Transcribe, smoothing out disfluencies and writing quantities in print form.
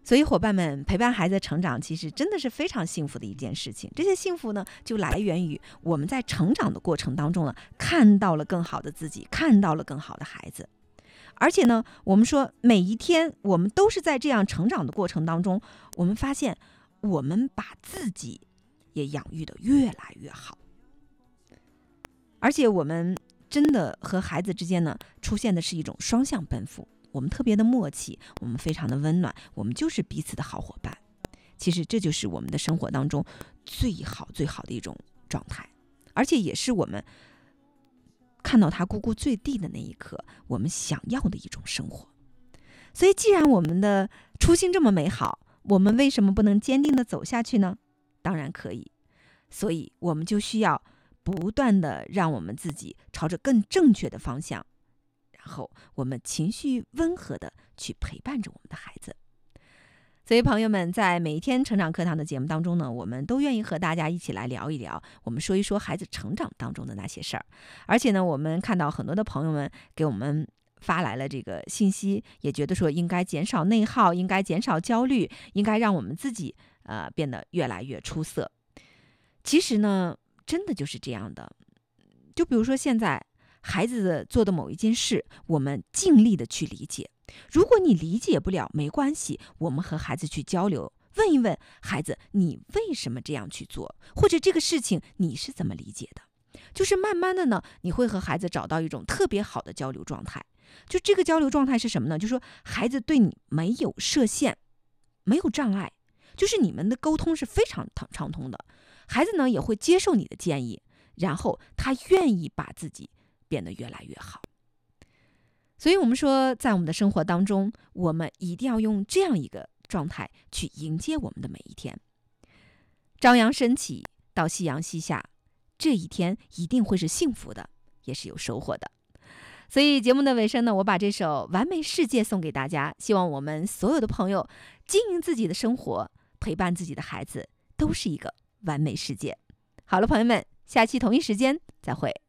所以伙伴们，陪伴孩子成长其实真的是非常幸福的一件事情。这些幸福呢，就来源于我们在成长的过程当中呢，看到了更好的自己，看到了更好的孩子。而且呢，我们说每一天我们都是在这样成长的过程当中，我们发现我们把自己也养育得越来越好。而且我们真的和孩子之间呢，出现的是一种双向奔赴。我们特别的默契，我们非常的温暖，我们就是彼此的好伙伴。其实这就是我们的生活当中最好的一种状态，而且也是我们看到他咕咕坠地的那一刻，我们想要的一种生活。所以既然我们的初心这么美好，我们为什么不能坚定的走下去呢？当然可以。所以我们就需要不断的让我们自己朝着更正确的方向，然后我们情绪温和的去陪伴着我们的孩子。所以朋友们，在每一天成长课堂的节目当中呢，我们都愿意和大家一起来聊一聊，我们说一说孩子成长当中的那些事儿。而且呢，我们看到很多的朋友们给我们发来了这个信息，也觉得说应该减少内耗，应该减少焦虑，应该让我们自己变得越来越出色。其实呢，真的就是这样的。就比如说现在孩子做的某一件事，我们尽力的去理解。如果你理解不了，没关系，我们和孩子去交流，问一问孩子，你为什么这样去做，或者这个事情你是怎么理解的。就是慢慢的呢，你会和孩子找到一种特别好的交流状态。就这个交流状态是什么呢？就是说孩子对你没有设限，没有障碍，就是你们的沟通是非常畅通的。孩子呢也会接受你的建议，然后他愿意把自己变得越来越好。所以我们说，在我们的生活当中，我们一定要用这样一个状态去迎接我们的每一天。朝阳升起到夕阳西下，这一天一定会是幸福的，也是有收获的。所以节目的尾声呢，我把这首《完美世界》送给大家，希望我们所有的朋友经营自己的生活，陪伴自己的孩子，都是一个完美世界。好了，朋友们，下期同一时间再会。